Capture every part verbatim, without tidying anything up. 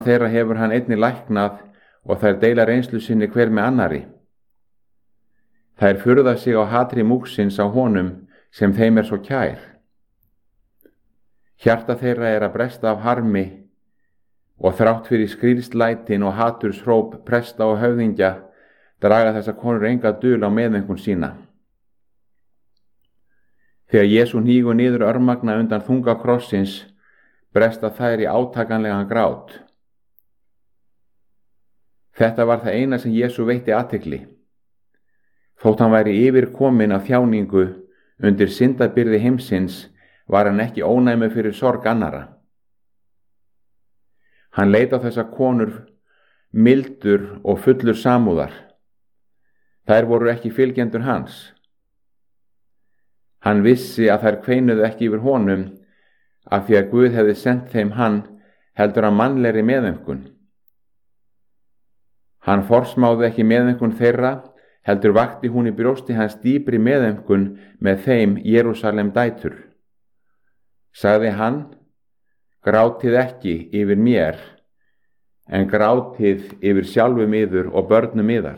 þeirra hefur hann einnig læknað og þær deila reynslu sinni hver með annari. Þær furða sig á hatri múgsins á honum sem þeim er svo kær. Hjarta þeirra er að bresta af harmi og þrátt fyrir skrílslætin og haturshróp presta og höfðingja draga þessa konur enga dul á meðöngun sína. Þegar Jesú hnígur niður örmagna undan þunga krossins bresta þær í átakanlegan grát. Þetta var það eina sem Jesú veitti athygli. Þótt hann væri yfirkominn af þjáningu undir syndabyrði heimsins var hann ekki ónæmur fyrir sorg annara. Hann leit á þessa konur mildur og fullur samúðar. Þær voru ekki fylgjendur hans. Hann vissi að þær kveinuðu ekki yfir honum af því að Guð hefði sendt þeim hann heldur að mannlegri meðaumkun. Hann forsmáði ekki meðaumkun þeirra heldur vakti hún í brjósti hans dýpri meðaumkun með þeim Jerúsalem dætur. Sagði hann, grátið ekki yfir mér, en grátið yfir sjálfum yður og börnum yðar.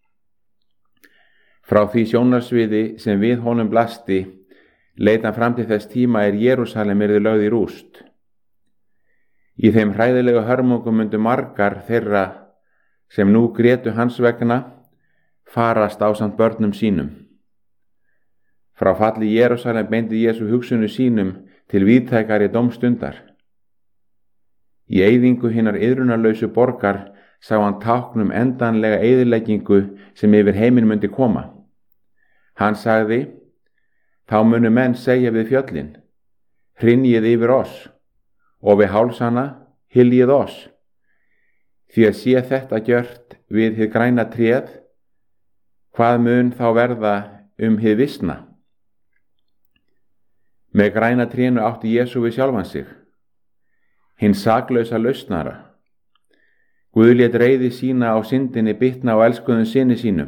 Frá því sjónarsviði sem við honum blasti, leit hann fram til þess tíma er Jerúsalem yrði lögð í rúst. Í þeim hræðilegu hörmungum myndu margar þeirra sem nú grétu hans vegna farast ásamt börnum sínum. Frá falli Jerúsalem beindi Jesú hugsunu sínum til víðtækari dómstundar. Í eyðingu hinnar iðrunarlausu borgar sá hann tákn um endanlega eyðileggingu sem yfir heiminn myndi koma. Hann sagði, þá munu menn segja við fjöllin, hrynjið yfir oss, og við hálsana hyljið oss. Því að sé þetta gjört við hið græna tréð, hvað mun þá verða um hið visna? Með græna trénu átti Jesú við sjálfan sig, hinn saklausa lausnara. Guð lét reiði sína á syndinni bitna á elskuðum syni sínum.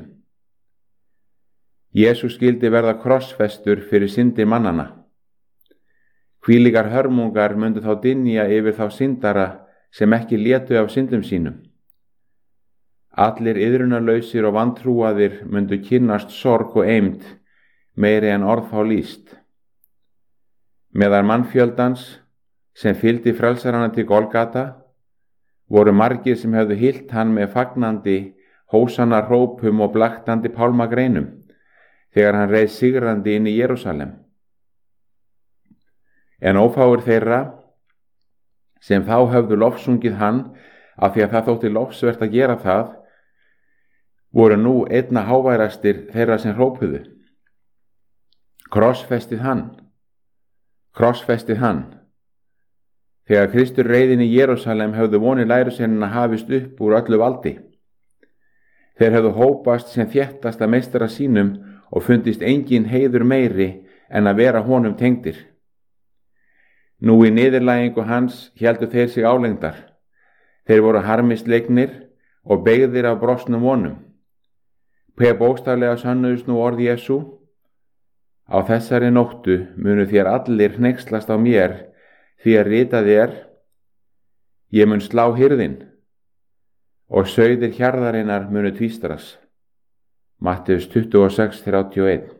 Jesú skyldi verða krossfestur fyrir syndir mannana. Hvílíkar hörmungar myndu þá dynja yfir þá syndara sem ekki létu af syndum sínum. Allir iðrunarlausir og vantrúaðir myndu kynnast sorg og eymd meiri en orð fá lýst. Meðal mannfjöldans sem fylgdi frelsarana til Golgata voru margir sem hefðu hyllt hann með fagnandi hósanna hrópum og blaktandi pálmagreinum þegar hann reið sigrandi inn í Jerúsalem. En ófáir þeirra sem þá höfðu lofsungið hann af því að það þótti lofsvert að gera það voru nú einna háværastir þeirra sem hrópuðu. Krossfestið hann, krossfestið hann. Þegar Kristur reiðin í Jerúsalem höfðu vonir lærusveinanna hafist upp úr öllu valdi. Þeir höfðu hópast sem þéttast að meistara sínum og fundist engin heiður meiri en að vera honum tengdir. Nú í niðurlægingu hans héldu þeir sig álengdar. Þeir voru harmisleiknir og beygðir af brostnum vonum. Hve bókstaflega sönnuðust nú orð Jesú? Á þessari nóttu munu þér allir hneykslast á mér, því að ritað er, ég mun slá hirðin, og sauðir hjarðarinnar munu tvístrast. Matteus tuttugu og sex þrjátíu og eitt.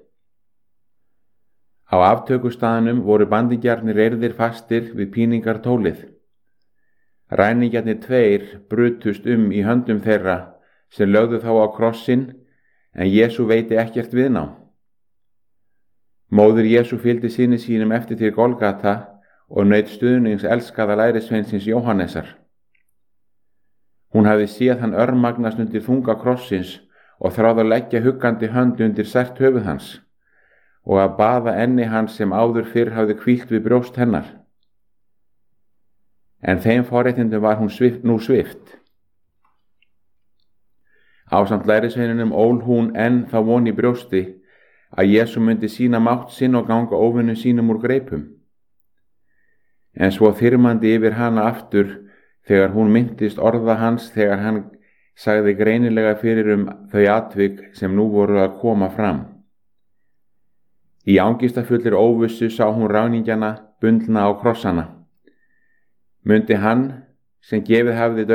Á aftökustaðnum voru bandingjarnir reyrðir fastir við píningartólið. Ræningjarnir tveir brutust um í höndum þeirra sem lögðu þá á krossin, en Jesú veiti ekkert viðnám. Móðir Jesú fylgdi syni sínum eftir til Golgata og naut stuðnings elskaða lærisveinsins Jóhannesar. Hún hafði séð hann örmagnast undir þunga krossins og þráð að leggja huggandi hönd undir sært höfuð hans og að baða enni hans sem áður fyrr hafði hvílt við brjóst hennar. En þeim forréttindum var hún svift, nú svift. Ásamt lærisveininum ól hún enn þá von í brjósti að Jesú myndi sína mátt sinn og ganga óvinnu sínum úr greipum. En svo þyrmandi yfir hana aftur þegar hún minntist orða hans þegar hann sagði greinilega fyrir um þau atvik sem nú voru að koma fram. Í angistafullir óvissu sá hún ráningjana bundna á krossana. Mundi hann sem gefið hafði